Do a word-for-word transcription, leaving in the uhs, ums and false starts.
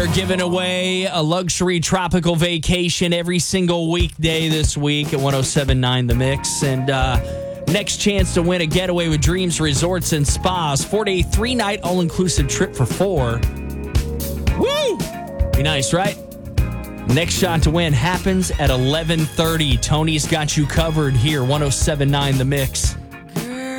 are giving away a luxury tropical vacation every single weekday this week at one oh seven point nine The Mix. And uh, next chance to win a getaway with Dreams Resorts and Spas. Four-day, three-night, all-inclusive trip for four. Woo! Be nice, right? Next shot to win happens at eleven thirty. Tony's got you covered here, one oh seven point nine The Mix.